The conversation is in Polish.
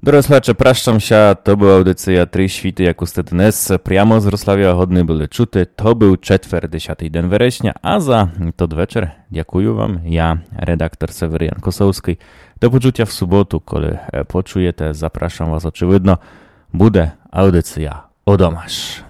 Drodzy słuchacze, praszczam się, to była audycja 3 świty, jak usty dnes. Priamo z Wrocławia hodny były czuty. To był 4. dzień września, a za to wieczór dziękuję wam, ja, redaktor Seweryjan Kosowski. Do poczucia w sobotu, kiedy poczujecie, zapraszam was oczywiście, bude audycja o domasz.